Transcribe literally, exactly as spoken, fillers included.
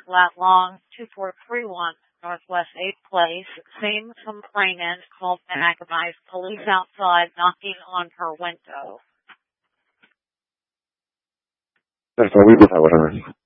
lat long, two four three one, Northwest eighth Place. Same complainant called back by police outside knocking on her window. That's all we will have, whatever.